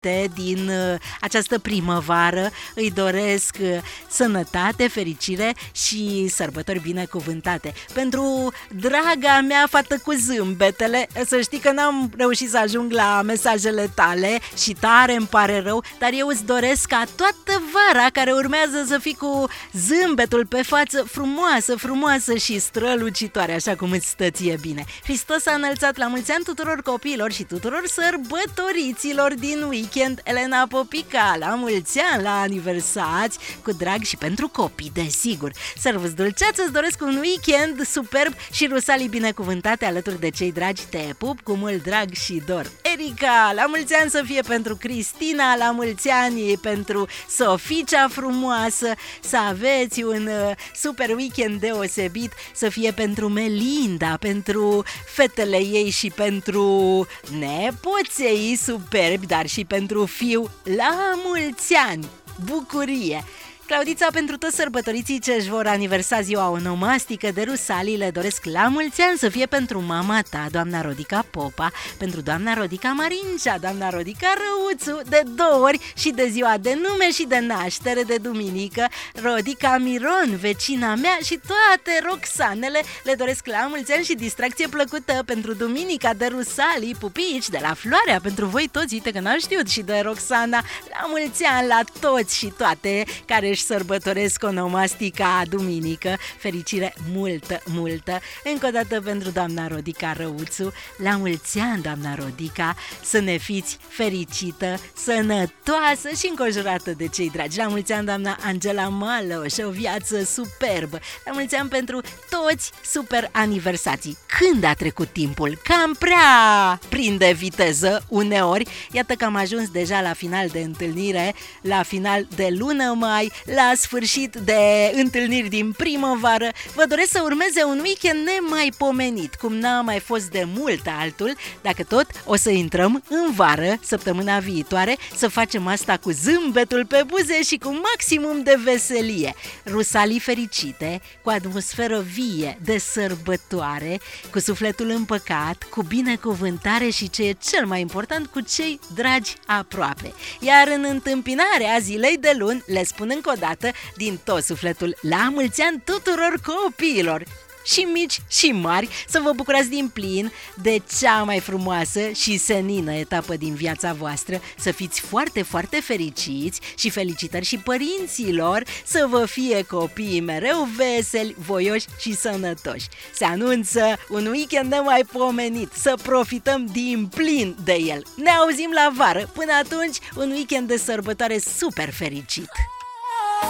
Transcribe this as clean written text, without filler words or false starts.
din această primăvară. Îi doresc sănătate, fericire și sărbători binecuvântate. Pentru draga mea fată cu zâmbetele, să știi că n-am reușit să ajung la mesajele tale și tare îmi pare rău, dar eu îți doresc ca toată vara care urmează să fii cu zâmbetul pe față frumoasă și strălucitoare, așa cum îți stă ție bine. Hristos a înălțat, la mulți ani tuturor copiilor și tuturor sărbătoriților din weekend. Elena Popica, la mulți ani, la aniversați, cu drag și pentru copii, desigur. Servus dulceață, îți doresc un weekend superb și rusalii binecuvântate alături de cei dragi. Te pup cu mult drag și dor. Erica, la mulți ani să fie pentru Cristina, la mulți ani pentru Soficea frumoasă, să aveți un super weekend deosebit, să fie pentru Melinda, pentru fetele ei și pentru nepoței superbi, dar și pentru fiu, la mulți ani, bucurie! Claudița, pentru toți sărbătoriții ce își vor aniversa ziua onomastică de Rusalii, le doresc la mulți ani să fie pentru mama ta, doamna Rodica Popa, pentru doamna Rodica Marincea, doamna Rodica Răuțu, de 2 ori și de ziua de nume și de naștere de duminică, Rodica Miron, vecina mea, și toate Roxanele. Le doresc la mulți ani și distracție plăcută pentru duminica de Rusalii, pupici de la Floarea pentru voi toți, uite că n-am știut, și de Roxana, la mulți ani la toți și toate care își sărbătoresc onomastica duminică. Fericire multă, încă o dată pentru doamna Rodica Răuțu, la mulți ani, doamna Rodica, să ne fiți fericită, sănătoasă și înconjurată de cei dragi. La mulți ani, doamna Angela Maloș, o viață superbă. La mulți ani pentru toți super aniversații. Când a trecut timpul? Cam prea prinde viteză uneori. Iată că am ajuns deja la final de întâlnire, la final de lună mai, la sfârșit de întâlniri din primăvară. Vă doresc să urmeze un weekend nemaipomenit, cum n-a mai fost de mult altul. Dacă tot o să intrăm în vară săptămâna viitoare, să facem asta cu zâmbetul pe buze și cu maximum de veselie. Rusalii fericite, cu atmosferă vie de sărbătoare, cu sufletul împăcat, cu binecuvântare și, ce e cel mai important, cu cei dragi aproape. Iar în întâmpinarea zilei de luni, le spun încă o dată, din tot sufletul, la mulți ani tuturor copiilor, și mici și mari, să vă bucurați din plin de cea mai frumoasă și senină etapă din viața voastră, să fiți foarte fericiți și felicitări și părinților, să vă fie copiii mereu veseli, voioși și sănătoși. Se anunță un weekend nemaipomenit, să profităm din plin de el. Ne auzim la vară, până atunci un weekend de sărbătoare super fericit!